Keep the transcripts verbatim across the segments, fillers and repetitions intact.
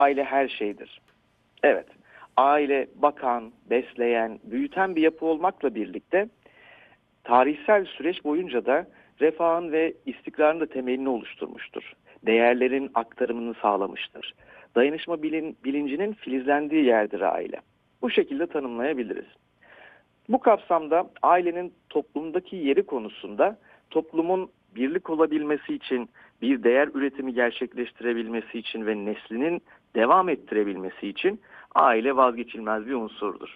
Aile her şeydir. Evet, aile bakan, besleyen, büyüten bir yapı olmakla birlikte tarihsel süreç boyunca da refahın ve istikrarın da temelini oluşturmuştur. Değerlerin aktarımını sağlamıştır. Dayanışma bilin, bilincinin filizlendiği yerdir aile. Bu şekilde tanımlayabiliriz. Bu kapsamda ailenin toplumdaki yeri konusunda toplumun birlik olabilmesi için, bir değer üretimi gerçekleştirebilmesi için ve neslinin devam ettirebilmesi için aile vazgeçilmez bir unsurdur.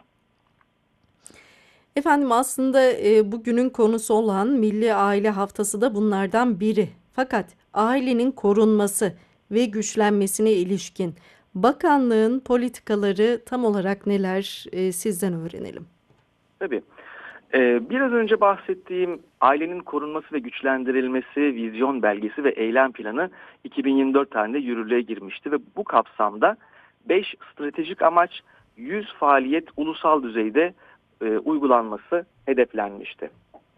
Efendim aslında e, bugünün konusu olan Milli Aile Haftası da bunlardan biri. Fakat ailenin korunması ve güçlenmesine ilişkin bakanlığın politikaları tam olarak neler, e, sizden öğrenelim. Tabii. Ee, biraz önce bahsettiğim ailenin korunması ve güçlendirilmesi vizyon belgesi ve eylem planı iki bin yirmi dört tarihinde yürürlüğe girmişti ve bu kapsamda beş stratejik amaç, yüz faaliyet ulusal düzeyde e, uygulanması hedeflenmişti.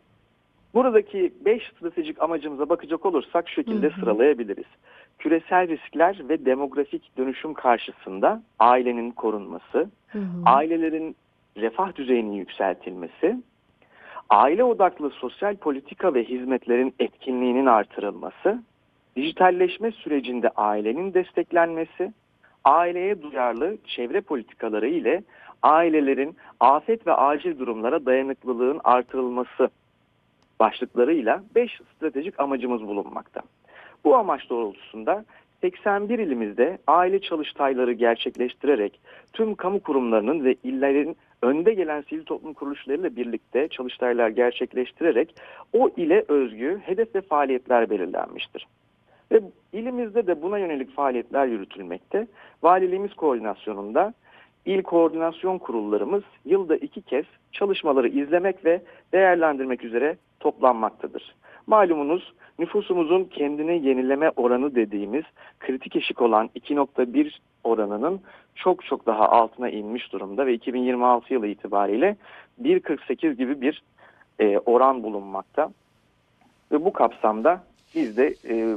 Buradaki beş stratejik amacımıza bakacak olursak şu Hı şekilde hı. sıralayabiliriz. Küresel riskler ve demografik dönüşüm karşısında ailenin korunması, Hı hı. ailelerin refah düzeyinin yükseltilmesi, aile odaklı sosyal politika ve hizmetlerin etkinliğinin artırılması, dijitalleşme sürecinde ailenin desteklenmesi, aileye duyarlı çevre politikaları ile ailelerin afet ve acil durumlara dayanıklılığın artırılması başlıklarıyla beş stratejik amacımız bulunmakta. Bu amaç doğrultusunda seksen bir ilimizde aile çalıştayları gerçekleştirerek tüm kamu kurumlarının ve illerin önde gelen sivil toplum kuruluşlarıyla birlikte çalıştaylar gerçekleştirerek o ile özgü hedef ve faaliyetler belirlenmiştir. Ve ilimizde de buna yönelik faaliyetler yürütülmekte. Valiliğimiz koordinasyonunda İl koordinasyon kurullarımız yılda iki kez çalışmaları izlemek ve değerlendirmek üzere toplanmaktadır. Malumunuz nüfusumuzun kendini yenileme oranı dediğimiz kritik eşik olan iki nokta bir oranının çok çok daha altına inmiş durumda ve iki bin yirmi altı yılı itibariyle bir virgül kırk sekiz gibi bir e, oran bulunmakta. Ve bu kapsamda biz de e,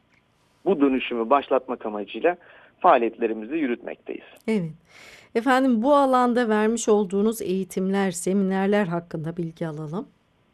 bu dönüşümü başlatmak amacıyla faaliyetlerimizi yürütmekteyiz. Evet. Efendim bu alanda vermiş olduğunuz eğitimler, seminerler hakkında bilgi alalım.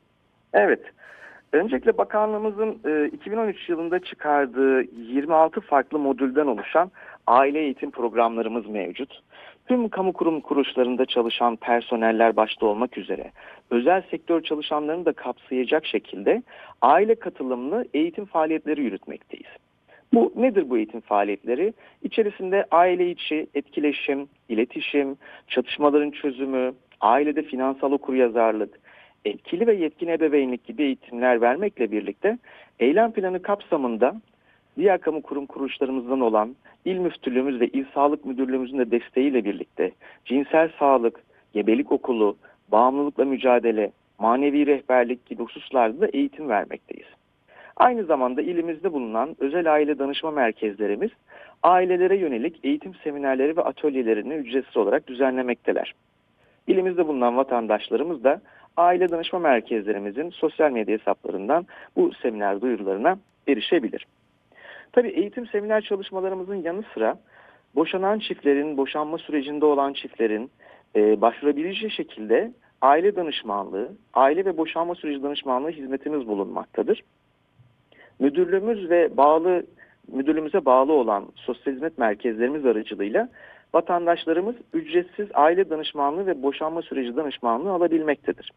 Evet. Öncelikle bakanlığımızın e, iki bin on üç yılında çıkardığı yirmi altı farklı modülden oluşan aile eğitim programlarımız mevcut. Tüm kamu kurum kuruluşlarında çalışan personeller başta olmak üzere özel sektör çalışanlarını da kapsayacak şekilde aile katılımlı eğitim faaliyetleri yürütmekteyiz. Bu nedir bu eğitim faaliyetleri? İçerisinde aile içi etkileşim, iletişim, çatışmaların çözümü, ailede finansal okuryazarlık, etkili ve yetkin ebeveynlik gibi eğitimler vermekle birlikte eylem planı kapsamında diğer kamu kurum kuruluşlarımızdan olan İl Müftülüğümüz ve İl Sağlık Müdürlüğümüzün de desteğiyle birlikte cinsel sağlık, gebelik okulu, bağımlılıkla mücadele, manevi rehberlik gibi hususlarda da eğitim vermekteyiz. Aynı zamanda ilimizde bulunan özel aile danışma merkezlerimiz ailelere yönelik eğitim seminerleri ve atölyelerini ücretsiz olarak düzenlemekteler. İlimizde bulunan vatandaşlarımız da aile danışma merkezlerimizin sosyal medya hesaplarından bu seminer duyurularına erişebilir. Tabii eğitim seminer çalışmalarımızın yanı sıra boşanan çiftlerin, boşanma sürecinde olan çiftlerin e, başvurabileceği şekilde aile danışmanlığı, aile ve boşanma süreci danışmanlığı hizmetimiz bulunmaktadır. Müdürlüğümüz ve bağlı müdürlüğümüze bağlı olan sosyal hizmet merkezlerimiz aracılığıyla vatandaşlarımız ücretsiz aile danışmanlığı ve boşanma süreci danışmanlığı alabilmektedir.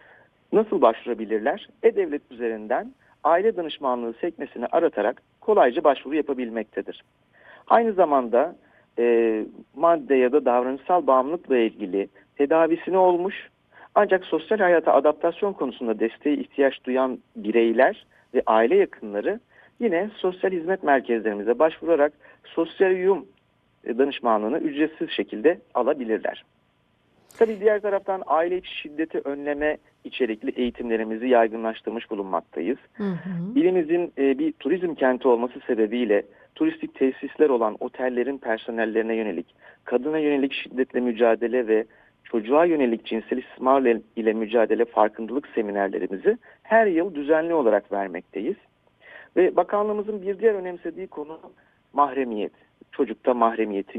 Nasıl başvurabilirler? E-Devlet üzerinden aile danışmanlığı sekmesini aratarak kolayca başvuru yapabilmektedir. Aynı zamanda e, madde ya da davranışsal bağımlılıkla ilgili tedavisini olmuş ancak sosyal hayata adaptasyon konusunda desteğe ihtiyaç duyan bireyler ve aile yakınları yine sosyal hizmet merkezlerimize başvurarak sosyal uyum danışmanlığını ücretsiz şekilde alabilirler. Tabii diğer taraftan aile içi şiddeti önleme içerikli eğitimlerimizi yaygınlaştırmış bulunmaktayız. Hı hı. İlimizin e, bir turizm kenti olması sebebiyle turistik tesisler olan otellerin personellerine yönelik, kadına yönelik şiddetle mücadele ve çocuğa yönelik cinsel istismar ile mücadele farkındalık seminerlerimizi her yıl düzenli olarak vermekteyiz. Ve bakanlığımızın bir diğer önemsediği konu mahremiyet. çocukta mahremiyetin